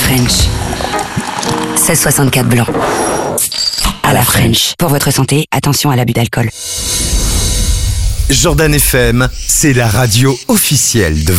French. 1664 blanc. À la French. Pour votre santé, attention à l'abus d'alcool. Jordan FM, c'est la radio officielle de